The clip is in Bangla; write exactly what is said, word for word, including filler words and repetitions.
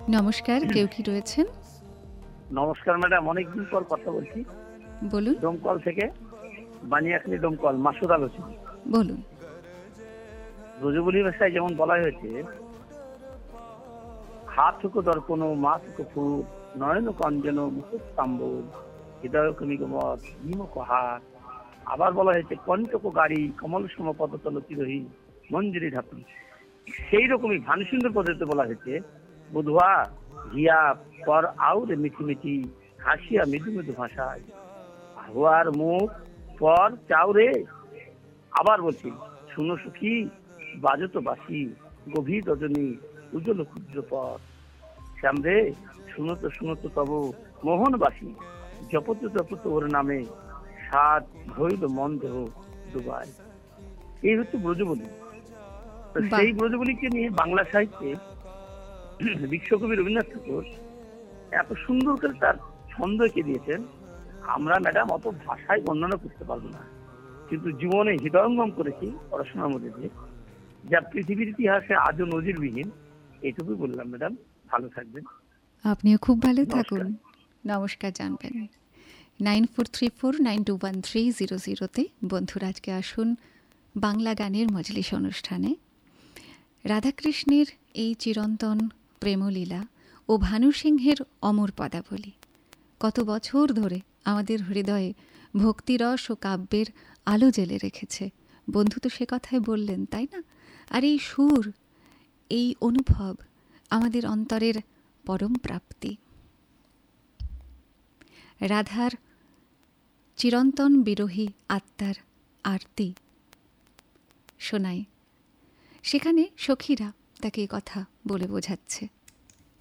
নমস্কার, কেউ কি রয়েছেন? নমস্কার ম্যাডাম, অনেকদিন পর কথা বলছি। বলুন। ডোমকল থেকে, বানিয়াখালী ডোমকল, মাসুদ আলোচনা। বলুন। ব্রজবুলি ভাষায় যেমন বলা হয়েছে, হাত হুকো দর্পণ, মাথ হুকো ফুল, নয়ন কঞ্জন, মুকুট তাম্বুল, হৃদয় কমিগমত, নিমক হাত। আবার বলা হয়েছে কণ্টক গাড়ি, কমল সম পদতল চিরহী, মঞ্জুরি ধাতুন। সেই রকমই ভানুসুন্দর পদ্ধতিতে বলা হয়েছে, বুধুয়া হিয়া পর আউরে মিঠি মিঠি, হাসিয়া মৃদু মৃদু ভাষায়, হুয়ার মুখ পর চাউরে। আবার বলছি, শুনো সুখী বাজত বাসি, গভীর রজনী উজ্জ্বল ক্ষুদ্র পথ, শ্যামরে শুনত শুনত তব মোহনবাসী, জপত জপত ওর নামে, সাত হইল মন দেহ ডুবাই। এই হচ্ছে ব্রজবলি। তো বাহ! সেই ব্রজবলিকে নিয়ে বাংলা সাহিত্যে বিশ্বকবি রবীন্দ্রনাথ ঠাকুর এত সুন্দর করে তার ছন্দ এঁকে দিয়েছেন, আমরা ম্যাডাম অত ভাষায় বর্ণনা করতে পারবো না, কিন্তু জীবনে হৃদয়ঙ্গম করেছি পড়াশোনার মধ্যে দিয়ে, যা পৃথিবীর ইতিহাসে আজও নজিরবিহীন। এটুকুই বললাম ম্যাডাম, ভালো থাকবেন। আপনিও খুব ভালো থাকুন। নমস্কার। নমস্কার জানবেন nine four three four nine two one three zero জিরোতে। বন্ধুরা, আজকে আসুন বাংলা গানের মজলিস অনুষ্ঠানে। রাধাকৃষ্ণের এই চিরন্তন প্রেমলীলা ও ভানু সিংহের অমর পদাবলী কত বছর ধরে আমাদের হৃদয়ে ভক্তিরস ও কাব্যের আলো জ্বেলে রেখেছে। বন্ধু তো সে কথাই বললেন, তাই না? আর এই সুর, এই অনুভব আমাদের অন্তরের পরম প্রাপ্তি। রাধার চিরন্তন বিরোহী আত্মার আরতি শোনায়। সেখানে সখীরা তাকে কথা বলে বোঝাচ্ছে।